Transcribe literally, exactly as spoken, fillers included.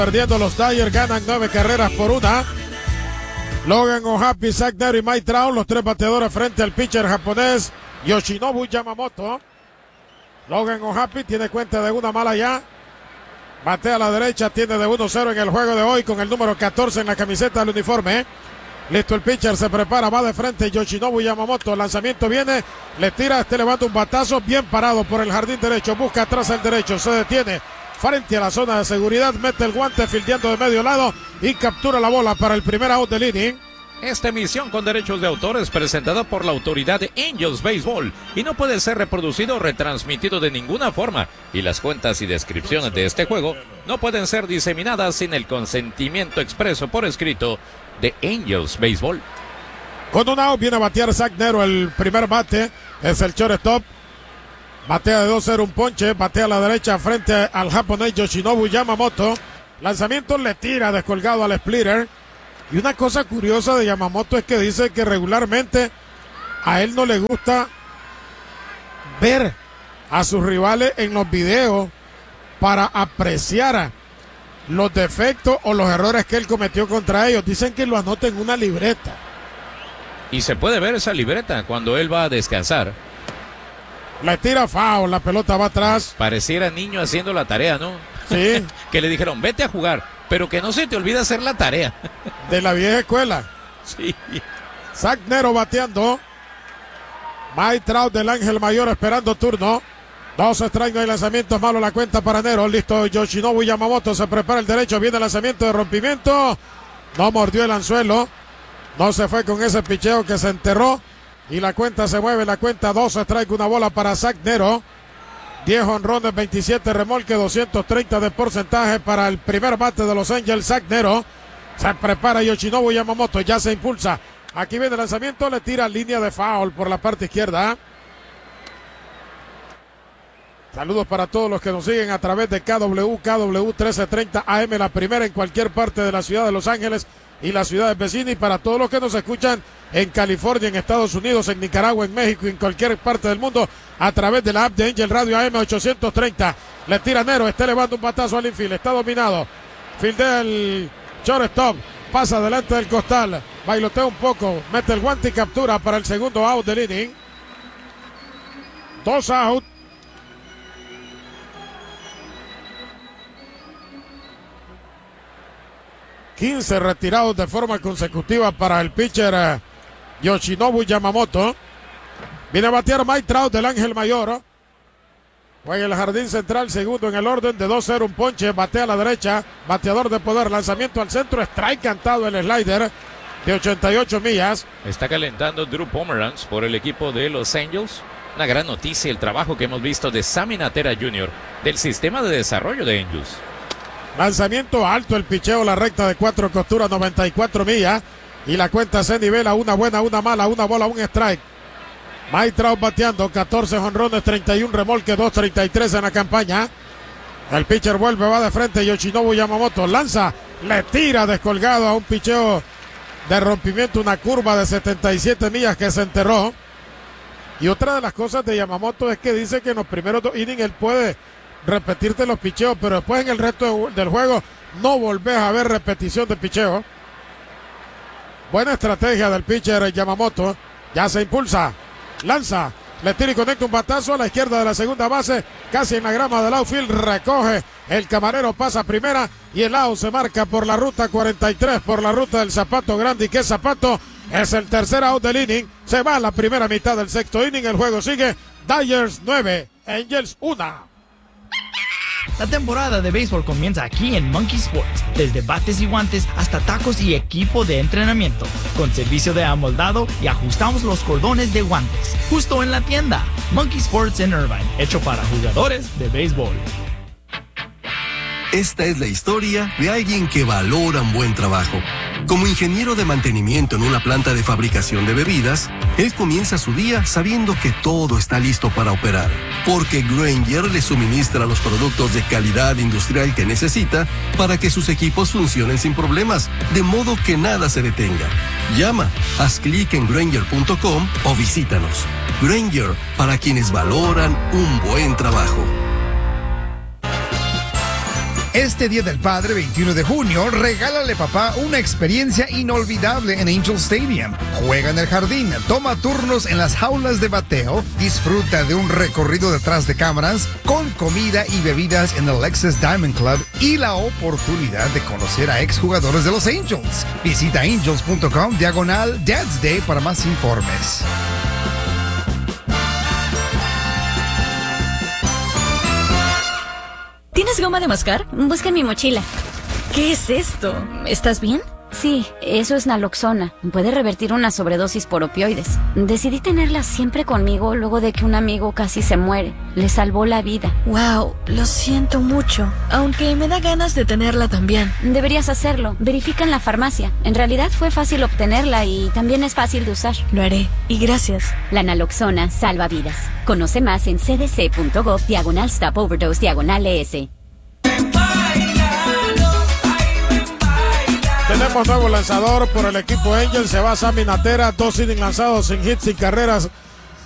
Perdiendo los Dyers, ganan nueve carreras por una. Logan O'Happy, Zach Nero y Mike Trout, los tres bateadores frente al pitcher japonés Yoshinobu Yamamoto. Logan O'Happy tiene cuenta de una mala ya. Batea a la derecha, tiene de uno cero en el juego de hoy con el número catorce en la camiseta del uniforme. Listo el pitcher, se prepara, va de frente Yoshinobu Yamamoto. Lanzamiento viene, le tira, este levanta un batazo, bien parado por el jardín derecho, busca atrás el derecho, se detiene frente a la zona de seguridad, mete el guante fildeando de medio lado y captura la bola para el primer out del inning. Esta emisión con derechos de autor es presentada por la autoridad de Angels Baseball y no puede ser reproducido o retransmitido de ninguna forma, y las cuentas y descripciones de este juego no pueden ser diseminadas sin el consentimiento expreso por escrito de Angels Baseball. Con un out viene a batear Zach Nero, el primer bate es el shortstop. Batea de dos cero un ponche, batea a la derecha frente al japonés Yoshinobu Yamamoto. Lanzamiento, le tira descolgado al splitter. Y una cosa curiosa de Yamamoto es que dice que regularmente a él no le gusta ver a sus rivales en los videos para apreciar los defectos o los errores que él cometió contra ellos. Dicen que lo anota en una libreta. Y se puede ver esa libreta cuando él va a descansar. Le tira foul, la pelota va atrás. Pareciera niño haciendo la tarea, ¿no? Sí. Que le dijeron, vete a jugar, pero que no se te olvide hacer la tarea. De la vieja escuela. Sí. Zach Nero bateando. Mike Trout del Ángel Mayor esperando turno. Dos strikes, no hay lanzamientos, malo la cuenta para Nero. Listo, Yoshinobu Yamamoto se prepara el derecho. Viene el lanzamiento de rompimiento. No mordió el anzuelo. No se fue con ese picheo que se enterró. Y la cuenta se mueve, la cuenta dos strikes, una bola para Zach Nero. diez honrones, veintisiete remolques, doscientos treinta de porcentaje para el primer bate de los Angels, Zach Nero. Se prepara Yoshinobu Yamamoto, ya se impulsa. Aquí viene el lanzamiento, le tira línea de foul por la parte izquierda. Saludos para todos los que nos siguen a través de K W, K W trece treinta A M, la primera en cualquier parte de la ciudad de Los Ángeles y las ciudades vecinas, y para todos los que nos escuchan en California, en Estados Unidos, en Nicaragua, en México y en cualquier parte del mundo a través de la app de Angel Radio A M ochocientos treinta. Le tira Nero, está elevando un batazo al infield, está dominado. Fildea el shortstop, pasa delante del costal, bailotea un poco, mete el guante y captura para el segundo out del inning. Dos out. quince retirados de forma consecutiva para el pitcher uh, Yoshinobu Yamamoto. Viene a batear Mike Trout del Ángel Mayor. Juega el jardín central, segundo en el orden de dos cero, un ponche, batea a la derecha, bateador de poder, lanzamiento al centro, strike cantado el slider de ochenta y ocho millas. Está calentando Drew Pomeranz por el equipo de Los Angels. Una gran noticia el trabajo que hemos visto de Sammy Natera junior del sistema de desarrollo de Angels. Lanzamiento alto, el picheo, la recta de cuatro costuras, noventa y cuatro millas. Y la cuenta se nivela, una buena, una mala, una bola, un strike. Mike Trout bateando, catorce jonrones, treinta y uno remolques, dos treinta y tres en la campaña. El pitcher vuelve, va de frente, Yoshinobu Yamamoto lanza, le tira descolgado a un picheo de rompimiento, una curva de setenta y siete millas que se enterró. Y otra de las cosas de Yamamoto es que dice que en los primeros dos innings él puede repetirte los picheos, pero después en el resto de, del juego no volvés a ver repetición de picheo. Buena estrategia del pitcher Yamamoto. Ya se impulsa, lanza, le tira y conecta un batazo a la izquierda de la segunda base, casi en la grama del outfield, recoge el camarero, pasa a primera y el out se marca por la ruta cuarenta y tres, por la ruta del Zapato Grande. Y que Zapato es el tercer out del inning. Se va a la primera mitad del sexto inning, el juego sigue. Dyers nueve, Angels uno. La temporada de béisbol comienza aquí en Monkey Sports, desde bates y guantes hasta tacos y equipo de entrenamiento, con servicio de amoldado y ajustamos los cordones de guantes, justo en la tienda. Monkey Sports en Irvine, hecho para jugadores de béisbol. Esta es la historia de alguien que valora un buen trabajo. Como ingeniero de mantenimiento en una planta de fabricación de bebidas, él comienza su día sabiendo que todo está listo para operar, porque Grainger le suministra los productos de calidad industrial que necesita para que sus equipos funcionen sin problemas, de modo que nada se detenga. Llama, haz clic en Grainger punto com o visítanos. Grainger, para quienes valoran un buen trabajo. Este Día del Padre, veintiuno de junio, regálale papá una experiencia inolvidable en Angel Stadium. Juega en el jardín, toma turnos en las jaulas de bateo, disfruta de un recorrido detrás de cámaras, con comida y bebidas en el Lexus Diamond Club y la oportunidad de conocer a exjugadores de los Angels. Visita angels punto com diagonal Dad's Day para más informes. ¿Tienes goma de mascar? Busca en mi mochila. ¿Qué es esto? ¿Estás bien? Sí, eso es naloxona. Puede revertir una sobredosis por opioides. Decidí tenerla siempre conmigo luego de que un amigo casi se muere. Le salvó la vida. Wow, lo siento mucho. Aunque me da ganas de tenerla también. Deberías hacerlo. Verifica en la farmacia. En realidad fue fácil obtenerla y también es fácil de usar. Lo haré. Y gracias. La naloxona salva vidas. Conoce más en cdc.gov diagonal stop overdose diagonal ES. Tenemos nuevo lanzador por el equipo Angel. Se va Sammy Natera. Dos innings lanzados sin hits y carreras